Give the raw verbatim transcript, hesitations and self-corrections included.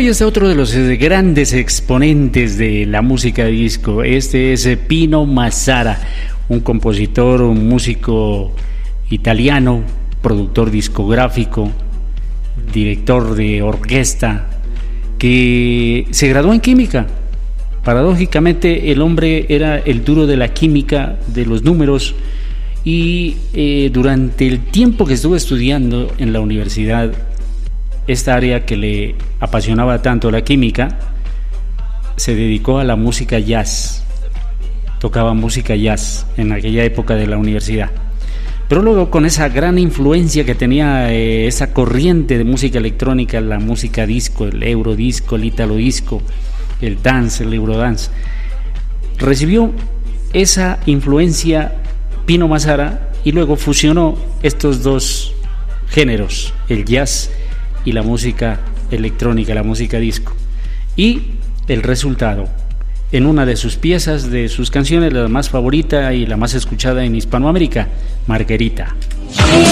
hoy está otro de los grandes exponentes de la música disco. Este es Pino Mazara, un compositor, un músico italiano, productor discográfico, director de orquesta, que se graduó en química. Paradójicamente, el hombre era el duro de la química, de los números, y eh, durante el tiempo que estuvo estudiando en la universidad, esta área que le apasionaba tanto, la química, se dedicó a la música jazz. Tocaba música jazz en aquella época de la universidad. Pero luego, con esa gran influencia que tenía eh, esa corriente de música electrónica, la música disco, el eurodisco, el italo disco, el dance, el eurodance, recibió esa influencia Pino Mazara y luego fusionó estos dos géneros, el jazz y la música electrónica, la música disco. Y el resultado, en una de sus piezas, de sus canciones, la más favorita y la más escuchada en Hispanoamérica, Margarita.